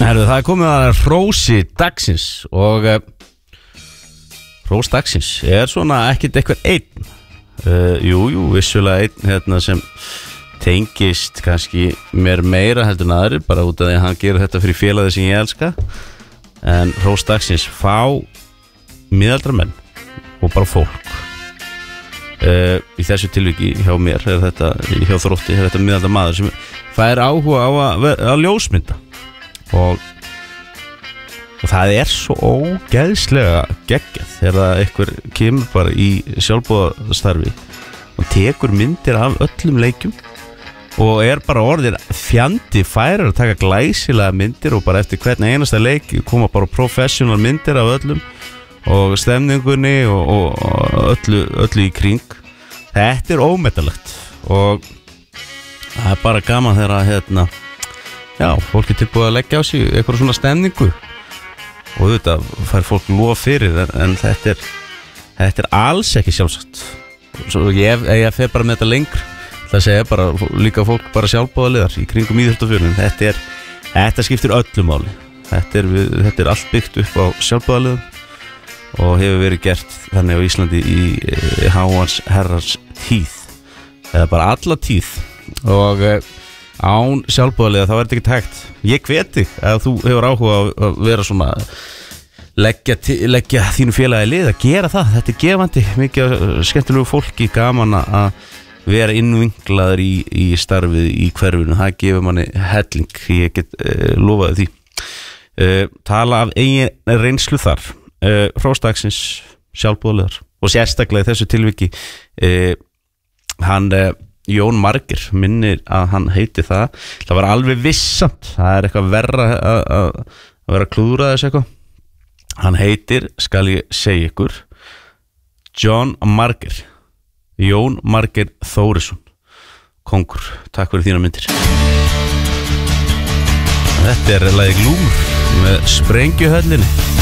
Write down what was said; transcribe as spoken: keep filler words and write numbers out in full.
Herðu, það er komið að hrósi dagsins og uh, hrós dagsins er svona ekkert eitthvað einn uh, Jú, jú, vissulega einn hérna, sem tengist kannski mér meira heldur en aðrir bara út af því að hann gerir þetta fyrir félagið sem ég elska en hrós dagsins fá miðaldra menn og bara fólk uh, í þessu tilviki hjá mér er þetta, hjá Þrótti er þetta miðaldra maður sem fær áhuga á að, að ljósmynda og, og það er svo ógeðslega geggjað þegar einhver kemur bara í sjálfboðastarfi og tekur myndir af öllum leikjum og er bara orðin fjandi færir að taka glæsilega myndir og bara eftir hvern einasta leik koma bara professional myndir af öllum og stemningunni og, og, og öllu, öllu í kring. Þetta er ómetanlegt og það er bara gaman þegar að hérna, já, fólk er tilbúið að leggja á sig eitthvað svona stemningu og þetta fær fólk lof fyrir en, en þetta er þetta er alls ekki sjálfsagt. Svo ég, ég fer bara með þetta lengur það segja bara líka fólk bara sjálfboðaliðar í kringum íþróttafjörðin. Þetta er þetta skiptir öllu máli. Þetta er, við, þetta er allt byggt upp á sjálfboðaliðum og hefur verið gert þannig á Íslandi í, í háans herrans tíð eða bara alla tíð og án sjálfboðaliða þá er þetta ekki tækt. Ég hvet þig að þú hefur áhuga að vera svona leggja, leggja þínu félagi lið að gera það. Þetta er gefandi, mikið skemmtilegu fólki gaman að vera innvinglaður í, í starfið í hverfinu. Það gefur manni helling, ég get uh, lofaði því. Uh, tala af eigin reynslu þar. Uh, Hrósdagsins sjálfboðaliðar og sérstaklega í þessu tilviki uh, hann uh, Jón Margeir minnir að hann heiti það. Það var alveg vissamt. Það er eitthvað verra að, að, að vera klúðra þessu eitthvað. Hann heitir, skal ég segja ykkur, John Margeir. Jón Margeir Þórisson. Kongur, takk fyrir þína myndir. Þetta er lagið Glúmur með Sprengjuhöllinni.